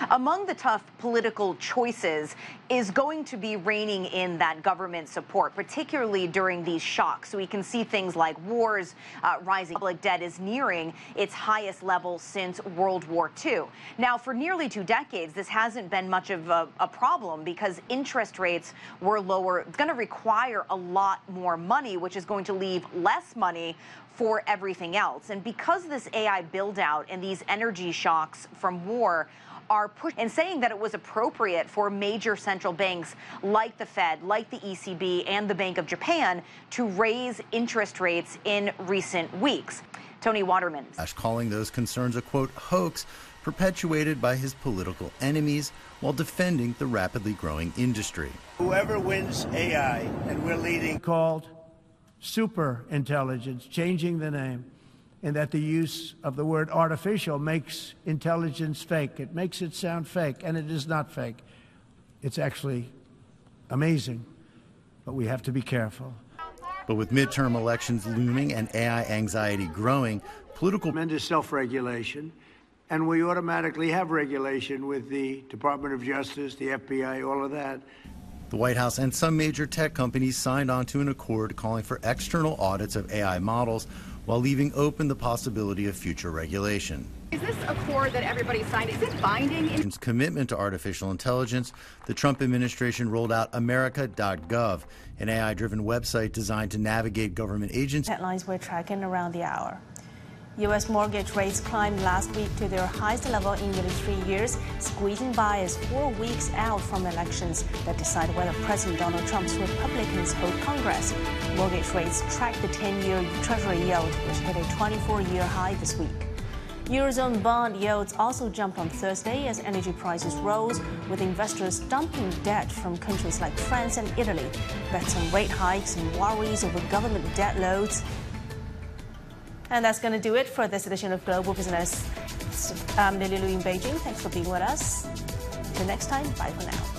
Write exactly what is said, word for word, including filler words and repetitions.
Among the tough political choices is going to be reining in that government support, particularly during these shocks. So we can see things like wars, uh, rising public debt is nearing its highest level since World War Two. Now, for nearly two decades, this hasn't been much of a, a problem because interest rates were lower. It's going to require a lot more money, which is going to leave less money for everything else. And because this A I build out and these energy shocks from war are pushed, and saying that it was appropriate for major central banks like the Fed, like the E C B, and the Bank of Japan to raise interest rates in recent weeks. Tony Waterman. Calling those concerns a, quote, hoax perpetuated by his political enemies while defending the rapidly growing industry. Whoever wins A I, and we're leading, called super intelligence, changing the name, and that the use of the word artificial makes intelligence fake. It makes it sound fake, and it is not fake. It's actually amazing, but we have to be careful. But with midterm elections looming and A I anxiety growing, political... Tremendous self-regulation, and we automatically have regulation with the Department of Justice, the F B I, all of that. The White House and some major tech companies signed on to an accord calling for external audits of A I models while leaving open the possibility of future regulation. Is this accord that everybody signed, is it binding? In commitment to artificial intelligence, the Trump administration rolled out America dot gov, an A I-driven website designed to navigate government agencies. Headlines we're tracking around the hour. U S mortgage rates climbed last week to their highest level in nearly three years, squeezing by as four weeks out from elections that decide whether President Donald Trump's Republicans hold Congress. Mortgage rates track the ten-year Treasury yield, which hit a twenty-four-year high this week. Eurozone bond yields also jumped on Thursday as energy prices rose, with investors dumping debt from countries like France and Italy. Bets on rate hikes and worries over government debt loads. And that's going to do it for this edition of Global Business. I'm Lily Lu in Beijing. Thanks for being with us. Until next time, bye for now.